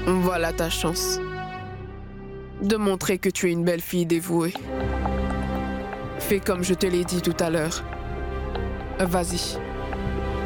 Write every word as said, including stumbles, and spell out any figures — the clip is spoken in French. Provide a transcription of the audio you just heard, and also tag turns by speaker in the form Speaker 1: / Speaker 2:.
Speaker 1: Voilà ta chance de montrer que tu es une belle fille dévouée. Fais comme je te l'ai dit tout à l'heure. Vas-y.